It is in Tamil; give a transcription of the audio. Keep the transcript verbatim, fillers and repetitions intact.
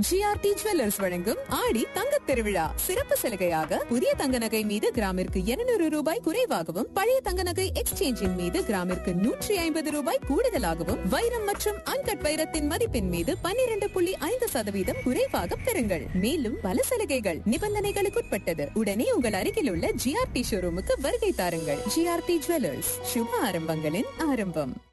ஜிஆர்டி ஜுவல்லர்ஸ் வழங்கும் ஆடி தங்கத் திருவிழா சிறப்பு சலுகையாக புதிய தங்க நகை மீது கிராமிற்கு இருநூறு ரூபாய் குறைவாகவும் பழைய தங்க நகை எக்ஸ்சேஞ்சின் மீது கிராமிற்கு நூற்றி ஐம்பது ரூபாய் கூடுதலாகவும் வைரம் மற்றும் அன்கட் வைரத்தின் மதிப்பின் மீது பன்னிரண்டு புள்ளி ஐந்து சதவீதம் குறைவாக பெறுங்கள். மேலும் பல சலுகைகள் நிபந்தனைகளுக்குட்பட்டது. உடனே உங்கள் அருகில் உள்ள ஜிஆர்டி ஷோரூமுக்கு வருகை தாருங்கள். ஜிஆர்டி ஜுவல்லர்ஸ், சுப ஆரம்பங்களின் ஆரம்பம்.